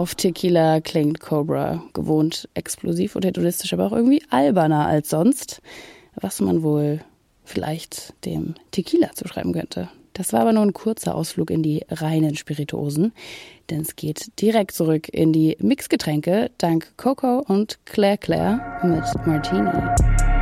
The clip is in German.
Auf Tequila klingt Cobra gewohnt explosiv und hedonistisch, aber auch irgendwie alberner als sonst, was man wohl vielleicht dem Tequila zuschreiben könnte. Das war aber nur ein kurzer Ausflug in die reinen Spirituosen, denn es geht direkt zurück in die Mixgetränke dank Coco und Claire mit Martini.